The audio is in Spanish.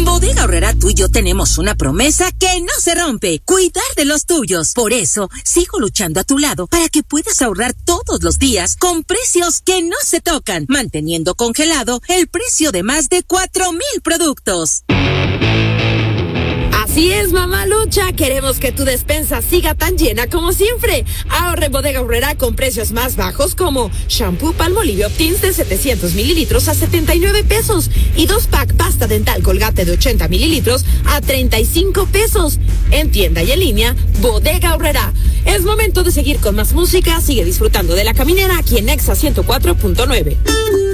Bodega Aurrerá, tú y yo tenemos una promesa que no se rompe: cuidar de los tuyos. Por eso, sigo luchando a tu lado para que puedas ahorrar todos los días con precios que no se tocan, manteniendo congelado el precio de más de 4,000 productos. Así es, mamá Lucha, queremos que tu despensa siga tan llena como siempre. Ahorra en Bodega Aurrerá con precios más bajos como shampoo Palmolive Optins de 700 mililitros a 79 pesos y 2-pack pasta dental Colgate de 80 mililitros a 35 pesos. En tienda y en línea, Bodega Aurrerá. Es momento de seguir con más música. Sigue disfrutando de La Caminera aquí en Nexa 104.9.